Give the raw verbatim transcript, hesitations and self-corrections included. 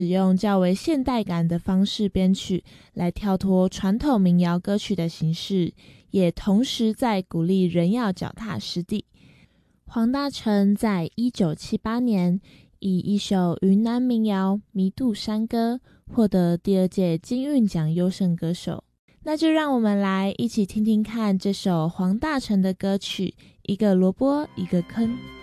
使用较为现代感的方式编曲，来跳脱传统民谣歌曲的形式，也同时在鼓励人要脚踏实地。黄大成在一九七八年以一首云南民谣《弥渡山歌》获得第二届金韵奖优胜歌手。那就让我们来一起听听看这首黄大成的歌曲《一个萝卜一个坑》。